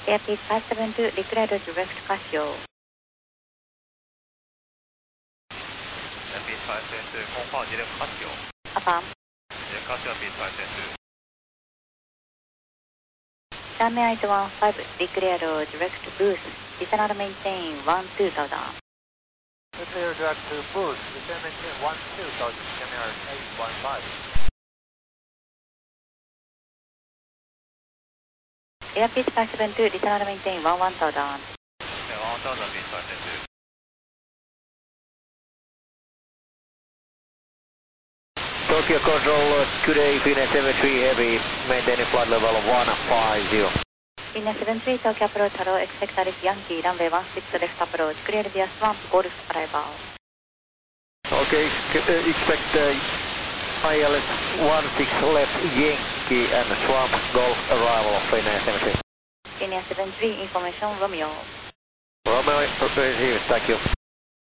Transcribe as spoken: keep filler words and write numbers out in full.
Airspeed five seven two, declared direct Casio. Airspeed five seven two, confirm direct Casio. Affirm. Direct Casio, Airspeed five seven two. Runway eight one five, declared direct boost. Descend and maintain one two thousand. Declared direct to boost. Descend and maintain one two thousand. Camera eight one five. Airspeed five seven two, descend and maintain one one thousand. Yeah, one thousand, Airspeed five seven two. Tokyo Control, good day, Finnair seven three Heavy, maintaining flight level one five zero. Finnair seven three, Tokyo approach, hello, expect Alice Yankee, runway one six left approach, cleared via Swamp, Golf arrival. Okay, uh, expect uh, I L S one six left Yankee and Swamp, Golf arrival of Finnair seven three. Finnair seven three, information Romeo. Romeo, received, thank you.